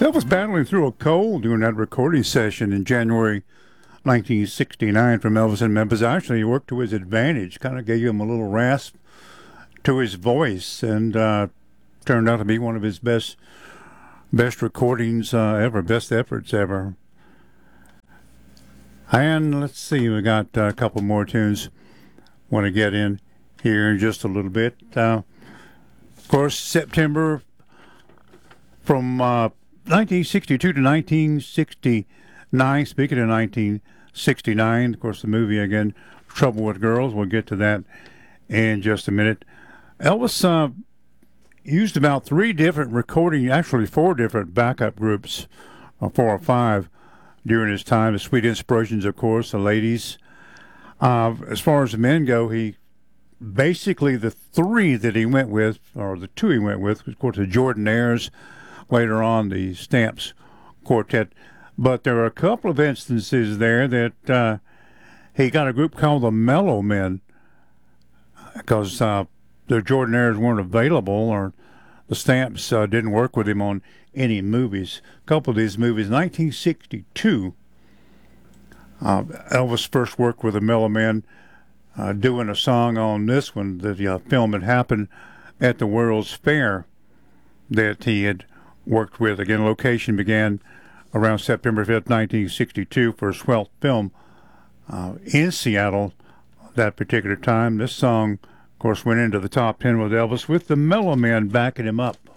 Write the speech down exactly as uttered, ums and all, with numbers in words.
Elvis battling through a cold during that recording session in January nineteen sixty-nine from Elvis in Memphis. Actually, he worked to his advantage, kind of gave him a little rasp to his voice, and uh, turned out to be one of his best best recordings uh, ever, best efforts ever. And let's see, we got uh, a couple more tunes want to get in here in just a little bit. Uh, of course, September from uh, nineteen sixty-two to nineteen sixty-nine. Speaking of nineteen sixty-nine, of course, the movie again, Trouble with Girls. We'll get to that in just a minute. Elvis uh, used about three different recording, actually four different backup groups, or four or five, during his time. The Sweet Inspirations, of course, the Ladies. Uh, as far as the men go, he basically the three that he went with, or the two he went with, of course, the Jordanaires. Later on, the Stamps Quartet. But there are a couple of instances there that uh, he got a group called the Mellow Men, because uh, the Jordanaires weren't available, or the Stamps uh, didn't work with him on any movies. A couple of these movies. nineteen sixty-two, uh, Elvis first worked with the Mellow Men, uh, doing a song on this one. The uh, film had happened at the World's Fair that he had worked with. Again, location began around September fifth, nineteen sixty-two, for a swell film uh, in Seattle that particular time. This song, of course, went into the top ten with Elvis, with the Mellow Men backing him up.